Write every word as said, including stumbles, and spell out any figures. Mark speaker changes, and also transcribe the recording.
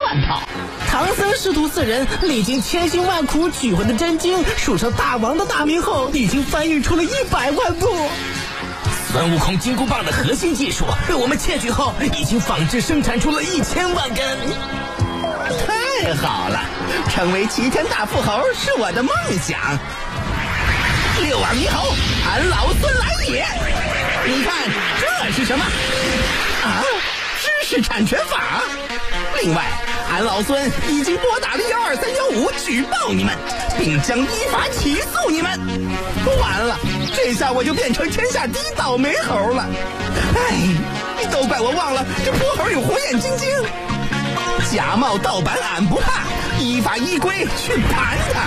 Speaker 1: 乱套。唐僧师徒四人历经千辛万苦取回的真经，数上大王的大名后，已经翻译出了一百万部。孙悟空金箍棒的核心技术，我们窃取后已经仿制生产出了一千万根。
Speaker 2: 太好了，成为齐天大富豪是我的梦想。六耳猕猴，俺老孙来也！你看这是什么？啊，知识产权法。另外，俺老孙已经拨打了幺二三幺五举报你们，并将依法起诉你们。完了，这下我就变成天下第一倒霉猴了。哎，都怪我忘了这泼猴有火眼金睛。假冒盗版俺不怕，依法依规去盘他。